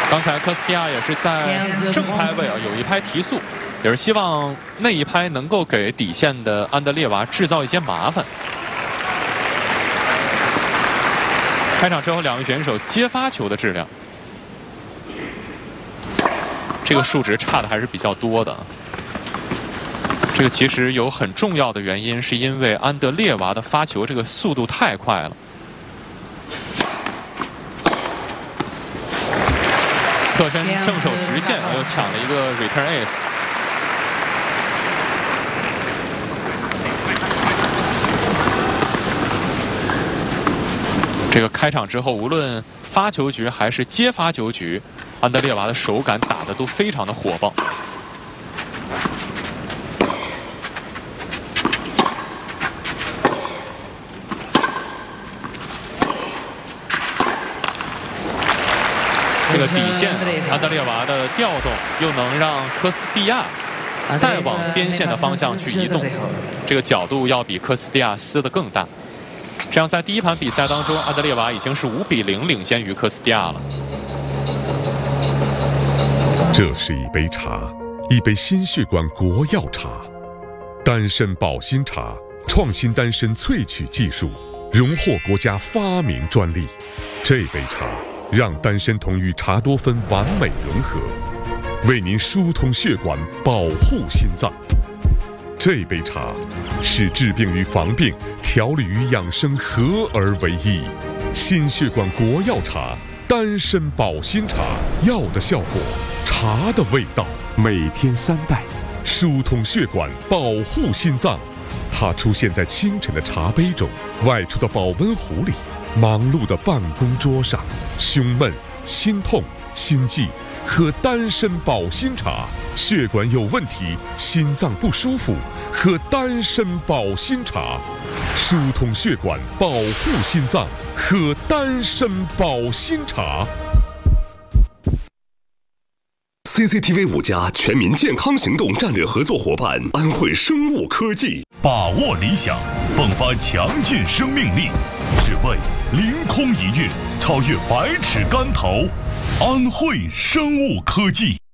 刚才科斯蒂亚也是在正拍位有一拍提速，也是希望那一拍能够给底线的安德烈娃制造一些麻烦。开场之后，两位选手接发球的质量，这个数值差的还是比较多的。这个其实有很重要的原因，是因为安德烈娃的发球这个速度太快了。侧身正手直线，又抢了一个 return ace。这个开场之后，无论发球局还是接发球局，安德烈娃的手感打得都非常的火爆。这个底线，安德烈娃的调动又能让科斯蒂亚再往边线的方向去移动，这个角度要比科斯蒂亚撕得更大。这样在第一盘比赛当中，安德烈娃已经是5比0领先于科斯蒂亚了。 这是一杯茶，一杯心血管国药茶，丹参保心茶，创新丹参萃取技术，荣获国家发明专利。这杯茶让丹参酮与茶多酚完美融合，为您疏通血管，保护心脏。这杯茶是治病与防病、调理与养生合而为一。心血管国药茶，丹参保心茶，药的效果，茶的味道。每天3袋，疏通血管，保护心脏。它出现在清晨的茶杯中，外出的保温壶里，忙碌的办公桌上。胸闷、心痛、心悸，喝丹参保心茶。血管有问题，心脏不舒服，喝丹参保心茶。疏通血管，保护心脏，喝丹参保心茶。 CCTV 5家全民健康行动战略合作伙伴安慧生物科技， 把握理想，迸发强劲生命力，只为凌空一跃，超越百尺竿头。安慧生物科技。